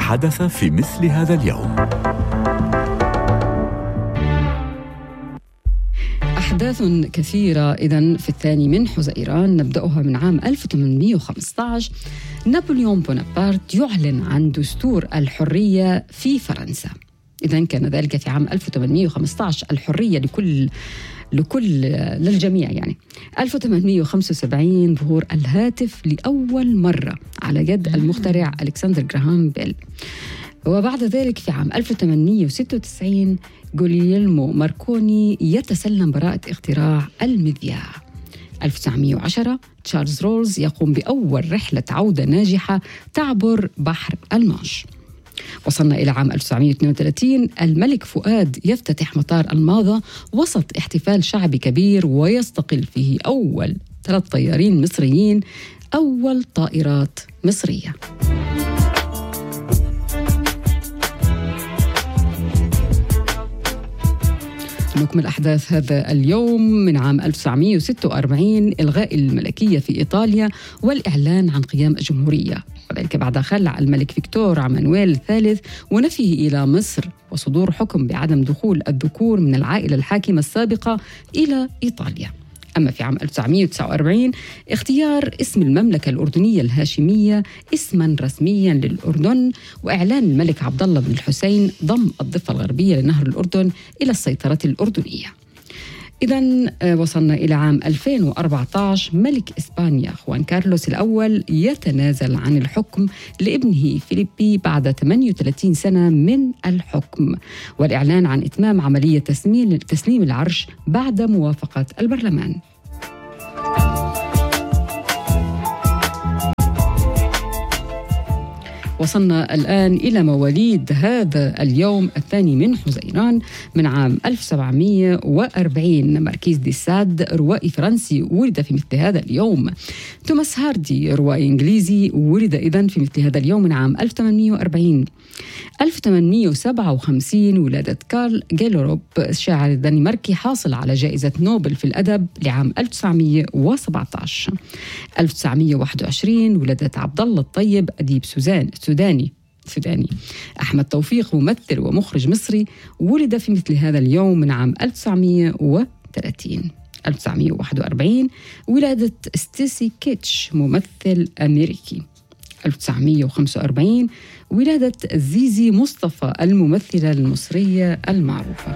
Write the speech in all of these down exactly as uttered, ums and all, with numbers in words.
حدث في مثل هذا اليوم. أحداث كثيرة إذن في الثاني من حزيران، نبدأها من عام ألف وثمانمئة وخمسة عشر. نابليون بونابرت يعلن عن دستور الحرية في فرنسا. إذن كان ذلك في عام ألف وثمانمئة وخمسة عشر، الحرية لكل لكل للجميع يعني. ألف وثمانمئة وخمسة وسبعين ظهور الهاتف لأول مرة على يد المخترع ألكسندر جراهام بيل. وبعد ذلك في عام ألف وثمانمئة وستة وتسعين غوليلمو ماركوني يتسلم براءة اختراع المذياع. ألف وتسعمئة وعشرة تشارلز رولز يقوم بأول رحلة عودة ناجحة تعبر بحر المانش. وصلنا إلى عام ألف وتسعمئة واثنين وثلاثين، الملك فؤاد يفتتح مطار الماظة وسط احتفال شعبي كبير، ويستقل فيه أول ثلاث طيارين مصريين، أول طائرات مصرية. نكمل أحداث هذا اليوم من عام ألف وتسعمئة وستة وأربعين، إلغاء الملكية في إيطاليا والإعلان عن قيام الجمهورية، وذلك بعد خلع الملك فيكتور عمانويل الثالث ونفيه إلى مصر، وصدور حكم بعدم دخول الذكور من العائلة الحاكمة السابقة إلى إيطاليا. أما في عام ألف وتسعمئة وتسعة وأربعين اختيار اسم المملكة الأردنية الهاشمية اسماً رسمياً للأردن، وإعلان الملك عبد الله بن الحسين ضم الضفة الغربية لنهر الأردن إلى السيطرة الأردنية. إذن وصلنا إلى عام ألفين وأربعة عشر، ملك إسبانيا خوان كارلوس الأول يتنازل عن الحكم لابنه فيليبي بعد ثمانية وثلاثين سنة من الحكم، والإعلان عن إتمام عملية تسليم تسليم العرش بعد موافقة البرلمان. وصلنا الآن إلى مواليد هذا اليوم الثاني من حزيران من عام ألف وسبعمئة وأربعين. ماركيز دي ساد روائي فرنسي ولد في مثل هذا اليوم. توماس هاردي روائي إنجليزي ولد إذن في مثل هذا اليوم من عام ألف وثمانمئة وأربعين. ألف وثمانمئة وسبعة وخمسين ولادة كارل جيلوروب الشاعر الدنماركي حاصل على جائزة نوبل في الأدب لعام ألف وتسعمئة وسبعة عشر. ألف وتسعمئة وواحد وعشرين ولادة عبد الله الطيب أديب سوزان سوداني سوداني. أحمد توفيق ممثل ومخرج مصري ولد في مثل هذا اليوم من عام ألف وتسعمئة وثلاثين. ألف وتسعمئة وواحد وأربعين ولادة ستيسي كيتش ممثل أمريكي. ألف وتسعمئة وخمسة وأربعين ولادة زيزي مصطفى الممثلة المصرية المعروفة.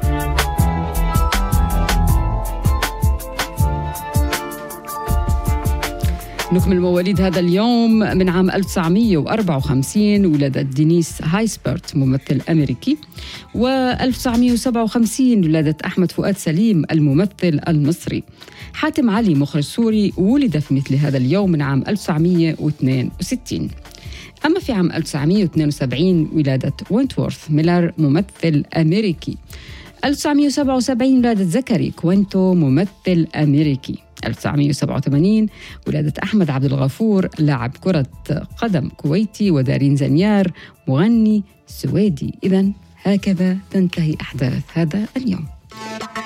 نكمل مواليد هذا اليوم من عام ألف وتسعمئة وأربعة وخمسين ولادة دينيس هايسبرت ممثل أمريكي. وألف وتسعمئة وسبعة وخمسين ولادة أحمد فؤاد سليم الممثل المصري. حاتم علي مخرج سوري ولد في مثل هذا اليوم من عام ألف وتسعمئة واثنين وستين. أما في عام ألف وتسعمئة واثنين وسبعين ولادة وينتورث ميلر ممثل أمريكي. ألف وتسعمئة وسبعة وسبعين ولادة زكري كوينتو ممثل أمريكي. ألف وتسعمئة وسبعة وثمانين ولادة أحمد عبد الغفور لاعب كرة قدم كويتي. ودارين زنيار مغني سويدي. إذن هكذا تنتهي أحداث هذا اليوم.